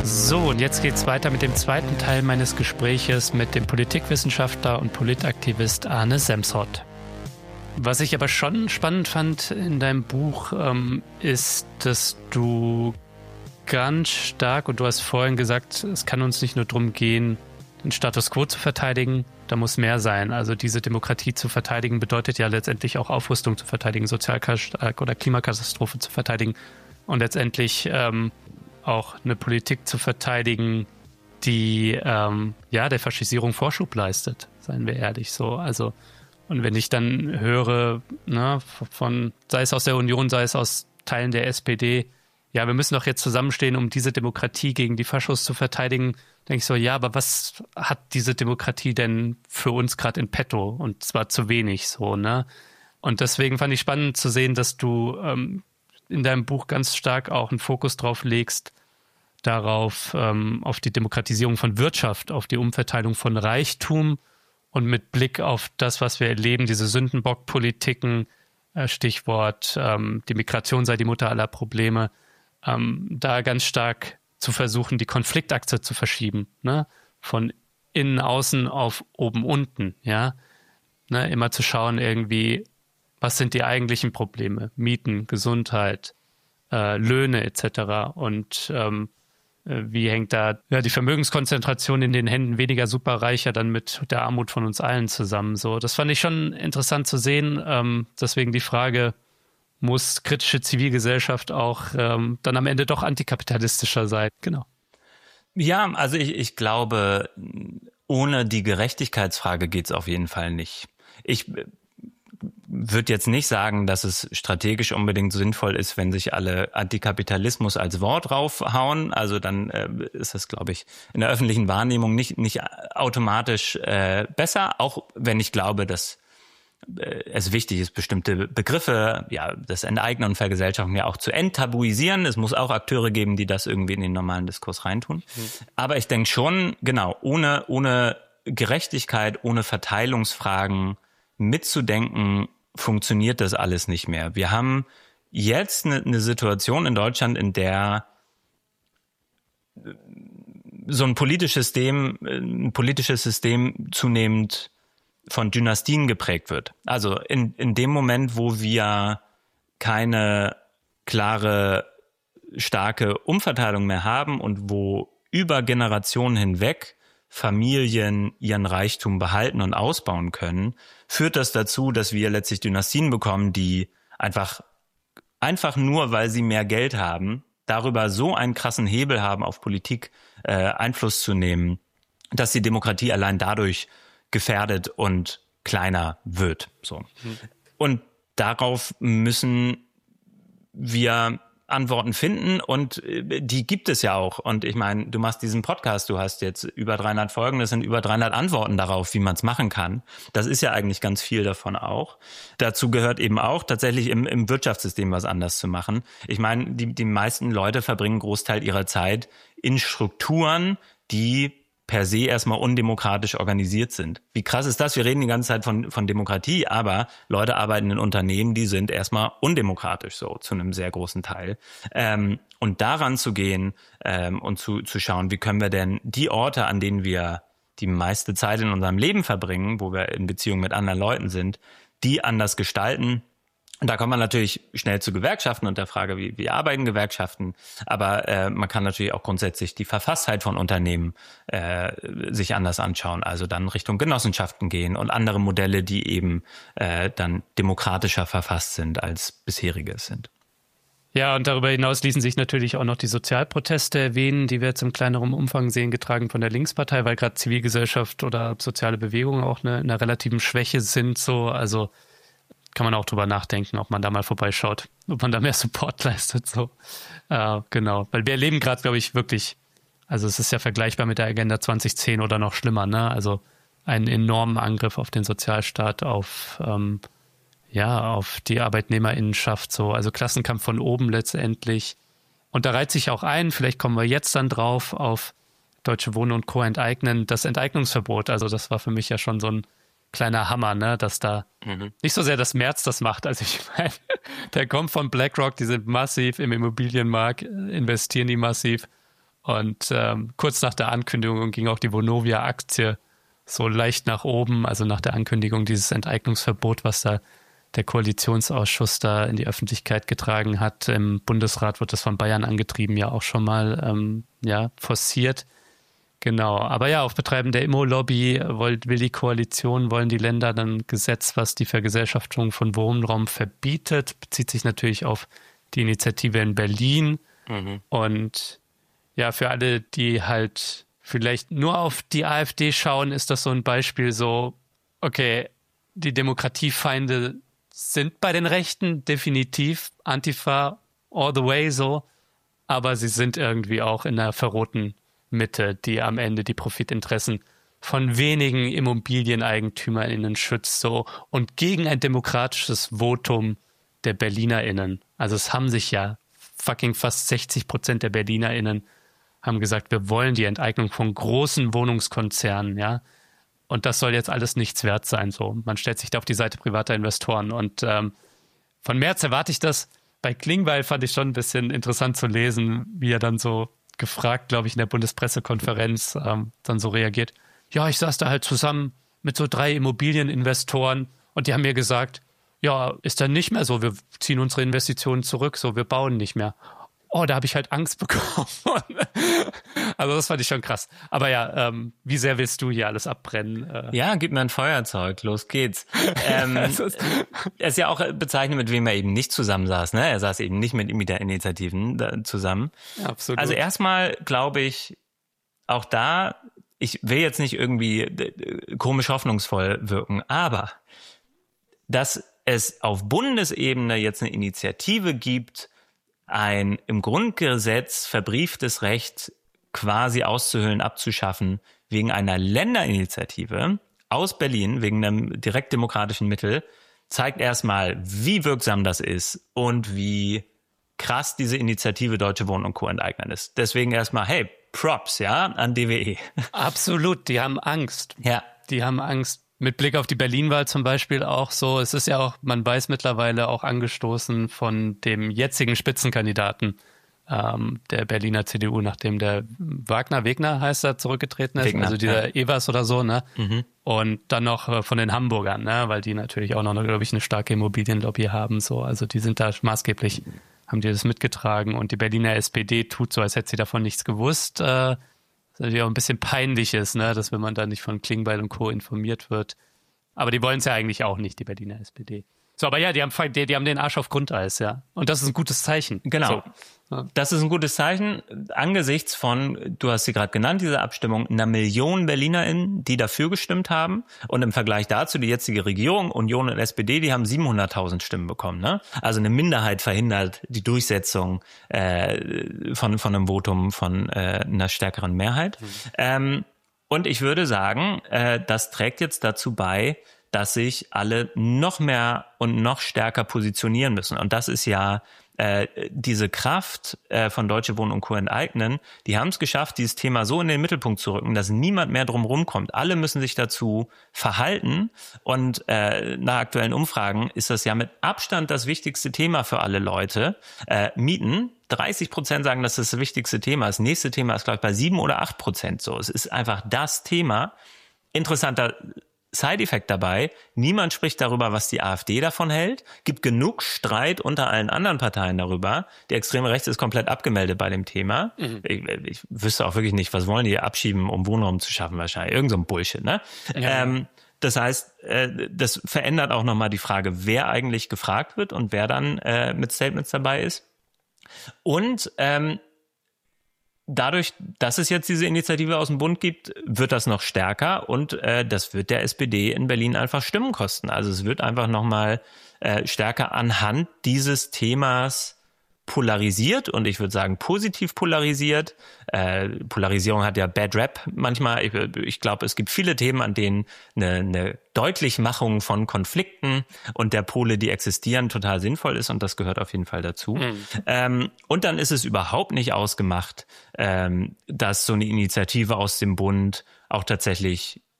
So, und jetzt geht's weiter mit dem zweiten Teil meines Gespräches mit dem Politikwissenschaftler und Politaktivist Arne Semsrott. Was ich aber schon spannend fand in deinem Buch, ist, dass du ganz stark, und du hast vorhin gesagt, es kann uns nicht nur darum gehen, den Status quo zu verteidigen, da muss mehr sein. Also diese Demokratie zu verteidigen bedeutet ja letztendlich auch Aufrüstung zu verteidigen, Sozialkatastrophe oder Klimakatastrophe zu verteidigen und letztendlich auch eine Politik zu verteidigen, die der Faschisierung Vorschub leistet, seien wir ehrlich so. Also, und wenn ich dann höre, sei es aus der Union, sei es aus Teilen der SPD, ja, wir müssen doch jetzt zusammenstehen, um diese Demokratie gegen die Faschos zu verteidigen, denke ich so, ja, aber was hat diese Demokratie denn für uns gerade in petto? Und zwar zu wenig so, ne? Und deswegen fand ich spannend zu sehen, dass du in deinem Buch ganz stark auch einen Fokus drauf legst, darauf, auf die Demokratisierung von Wirtschaft, auf die Umverteilung von Reichtum und mit Blick auf das, was wir erleben, diese Sündenbock-Politiken, Stichwort, die Migration sei die Mutter aller Probleme, da ganz stark zu versuchen, die Konfliktachse zu verschieben, ne? Von innen, außen auf oben, unten, ja, ne? Immer zu schauen irgendwie, was sind die eigentlichen Probleme? Mieten, Gesundheit, Löhne etc. Und wie hängt da die Vermögenskonzentration in den Händen weniger Superreicher dann mit der Armut von uns allen zusammen? So, das fand ich schon interessant zu sehen. Deswegen die Frage, muss kritische Zivilgesellschaft auch dann am Ende doch antikapitalistischer sein? Genau. Ja, also ich glaube, ohne die Gerechtigkeitsfrage geht's auf jeden Fall nicht. Ich würde jetzt nicht sagen, dass es strategisch unbedingt sinnvoll ist, wenn sich alle Antikapitalismus als Wort raufhauen. Also dann ist das, glaube ich, in der öffentlichen Wahrnehmung nicht automatisch besser, auch wenn ich glaube, dass es wichtig ist, bestimmte Begriffe, ja, das Enteignen und Vergesellschaften ja auch zu enttabuisieren. Es muss auch Akteure geben, die das irgendwie in den normalen Diskurs reintun. Aber ich denke schon, genau, ohne Gerechtigkeit, ohne Verteilungsfragen mitzudenken, funktioniert das alles nicht mehr. Wir haben jetzt eine Situation in Deutschland, in der so ein politisches System zunehmend von Dynastien geprägt wird. Also in dem Moment, wo wir keine klare, starke Umverteilung mehr haben und wo über Generationen hinweg Familien ihren Reichtum behalten und ausbauen können, führt das dazu, dass wir letztlich Dynastien bekommen, die einfach nur, weil sie mehr Geld haben, darüber so einen krassen Hebel haben, auf Politik Einfluss zu nehmen, dass die Demokratie allein dadurch gefährdet und kleiner wird. So. Und darauf müssen wir Antworten finden und die gibt es ja auch. Und ich meine, du machst diesen Podcast, du hast jetzt über 300 Folgen, das sind über 300 Antworten darauf, wie man es machen kann. Das ist ja eigentlich ganz viel davon auch. Dazu gehört eben auch tatsächlich im Wirtschaftssystem was anders zu machen. Ich meine, die meisten Leute verbringen einen Großteil ihrer Zeit in Strukturen, die per se erstmal undemokratisch organisiert sind. Wie krass ist das? Wir reden die ganze Zeit von Demokratie, aber Leute arbeiten in Unternehmen, die sind erstmal undemokratisch, so zu einem sehr großen Teil. Und daran zu gehen und zu schauen, wie können wir denn die Orte, an denen wir die meiste Zeit in unserem Leben verbringen, wo wir in Beziehung mit anderen Leuten sind, die anders gestalten. Und da kommt man natürlich schnell zu Gewerkschaften und der Frage, wie arbeiten Gewerkschaften. Aber man kann natürlich auch grundsätzlich die Verfasstheit von Unternehmen sich anders anschauen. Also dann Richtung Genossenschaften gehen und andere Modelle, die eben dann demokratischer verfasst sind, als bisherige sind. Ja, und darüber hinaus ließen sich natürlich auch noch die Sozialproteste erwähnen, die wir jetzt im kleineren Umfang sehen, getragen von der Linkspartei, weil gerade Zivilgesellschaft oder soziale Bewegungen auch eine relativen Schwäche sind. So, also kann man auch drüber nachdenken, ob man da mal vorbeischaut, ob man da mehr Support leistet. So, genau, weil wir erleben gerade, glaube ich, wirklich, also es ist ja vergleichbar mit der Agenda 2010 oder noch schlimmer, ne? Also einen enormen Angriff auf den Sozialstaat, auf die Arbeitnehmerinnenschaft, so, also Klassenkampf von oben letztendlich. Und da reiht sich auch ein, vielleicht kommen wir jetzt dann drauf, auf Deutsche Wohnen und Co. enteignen, das Enteignungsverbot. Also das war für mich ja schon so ein kleiner Hammer, ne, dass da nicht so sehr das Merz das macht. Also ich meine, der kommt von BlackRock, die sind massiv im Immobilienmarkt, investieren die massiv Und kurz nach der Ankündigung ging auch die Vonovia-Aktie so leicht nach oben, also nach der Ankündigung dieses Enteignungsverbot, was da der Koalitionsausschuss da in die Öffentlichkeit getragen hat. Im Bundesrat wird das von Bayern angetrieben, ja auch schon mal forciert. Genau, aber ja, auf Betreiben der Immo-Lobby will die Koalition, wollen die Länder dann ein Gesetz, was die Vergesellschaftung von Wohnraum verbietet, bezieht sich natürlich auf die Initiative in Berlin. Und ja, für alle, die halt vielleicht nur auf die AfD schauen, ist das so ein Beispiel so, okay, die Demokratiefeinde sind bei den Rechten definitiv Antifa all the way so, aber sie sind irgendwie auch in der verrohten Mitte, die am Ende die Profitinteressen von wenigen ImmobilieneigentümerInnen schützt so und gegen ein demokratisches Votum der BerlinerInnen. Also es haben sich ja fucking fast 60% der BerlinerInnen haben gesagt, wir wollen die Enteignung von großen Wohnungskonzernen, ja. Und das soll jetzt alles nichts wert sein, so. Man stellt sich da auf die Seite privater Investoren und von Merz erwarte ich das. Bei Klingbeil fand ich schon ein bisschen interessant zu lesen, wie er dann so gefragt, glaube ich, in der Bundespressekonferenz dann so reagiert. Ja, ich saß da halt zusammen mit so 3 Immobilieninvestoren und die haben mir gesagt, ja, ist dann nicht mehr so, wir ziehen unsere Investitionen zurück, so, wir bauen nicht mehr. Oh, da habe ich halt Angst bekommen. Also das fand ich schon krass. Aber ja, wie sehr willst du hier alles abbrennen? Ja, gib mir ein Feuerzeug, los geht's. Er ist ja auch bezeichnet, mit wem er eben nicht zusammensaß. Ne? Er saß eben nicht mit Mieter-Initiativen zusammen. Ja, absolut. Also erstmal glaube ich, auch da, ich will jetzt nicht irgendwie komisch hoffnungsvoll wirken, aber dass es auf Bundesebene jetzt eine Initiative gibt, ein im Grundgesetz verbrieftes Recht quasi auszuhöhlen, abzuschaffen, wegen einer Länderinitiative aus Berlin, wegen einem direktdemokratischen Mittel, zeigt erstmal, wie wirksam das ist und wie krass diese Initiative Deutsche Wohnen und Co. enteignen ist. Deswegen erstmal, hey, Props, ja, an DWE. Absolut, die haben Angst. Ja. Die haben Angst. Mit Blick auf die Berlin-Wahl zum Beispiel auch so. Es ist ja auch, man weiß mittlerweile auch angestoßen von dem jetzigen Spitzenkandidaten der Berliner CDU, nachdem der Wegner heißt er, zurückgetreten ist. Wegner, also dieser Evers oder so, ne? Und dann noch von den Hamburgern, ne? Weil die natürlich auch noch, glaube ich, eine starke Immobilienlobby haben. So. Also die sind da maßgeblich, haben die das mitgetragen. Und die Berliner SPD tut so, als hätte sie davon nichts gewusst. Was natürlich auch ein bisschen peinlich ist, ne? Dass wenn man da nicht von Klingbeil und Co. informiert wird. Aber die wollen es ja eigentlich auch nicht, die Berliner SPD. So, aber ja, die haben den Arsch auf Grundeis, ja. Und das ist ein gutes Zeichen. Genau. So. Ja. Das ist ein gutes Zeichen angesichts von, du hast sie gerade genannt, diese Abstimmung, 1 Million BerlinerInnen, die dafür gestimmt haben. Und im Vergleich dazu die jetzige Regierung, Union und SPD, die haben 700.000 Stimmen bekommen. Ne? Also eine Minderheit verhindert die Durchsetzung von einem Votum von einer stärkeren Mehrheit. Und ich würde sagen, das trägt jetzt dazu bei, dass sich alle noch mehr und noch stärker positionieren müssen. Und das ist ja diese Kraft von Deutsche Wohnen und Co. enteignen, die haben es geschafft, dieses Thema so in den Mittelpunkt zu rücken, dass niemand mehr drum rumkommt. Alle müssen sich dazu verhalten und nach aktuellen Umfragen ist das ja mit Abstand das wichtigste Thema für alle Leute. Mieten, 30% sagen, dass das wichtigste Thema ist. Das nächste Thema ist, glaube ich, bei 7 oder 8% so. Es ist einfach das Thema. Interessanter Side-Effekt dabei, niemand spricht darüber, was die AfD davon hält. Gibt genug Streit unter allen anderen Parteien darüber. Die extreme Rechte ist komplett abgemeldet bei dem Thema. Ich wüsste auch wirklich nicht, was wollen die abschieben, um Wohnraum zu schaffen wahrscheinlich. Irgend so ein Bullshit, ne? Ja. Das heißt, das verändert auch nochmal die Frage, wer eigentlich gefragt wird und wer dann mit Statements dabei ist. Und dadurch, dass es jetzt diese Initiative aus dem Bund gibt, wird das noch stärker und das wird der SPD in Berlin einfach Stimmen kosten. Also es wird einfach nochmal stärker anhand dieses Themas polarisiert und ich würde sagen positiv polarisiert. Polarisierung hat ja Bad Rap manchmal. Ich glaube, es gibt viele Themen, an denen eine Deutlichmachung von Konflikten und der Pole, die existieren, total sinnvoll ist und das gehört auf jeden Fall dazu. Und dann ist es überhaupt nicht ausgemacht, dass so eine Initiative aus dem Bund auch tatsächlich